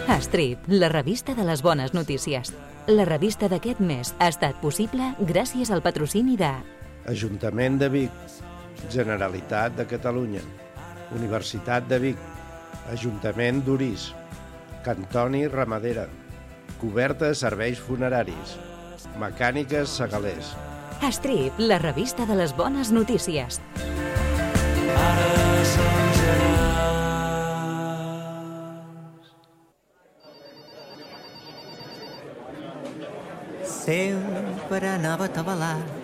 Strip, la revista de les bones notícies. La revista d'aquest mes ha estat possible gràcies al patrocini de Ajuntament de Vic, Generalitat de Catalunya, Universitat de Vic, Ajuntament d'Orís, Cantoni Ramadera, Cobertes Serveis Funeraris, Mecàniques Segalers. Strip, la revista de les bones notícies. Sempre anava atabalat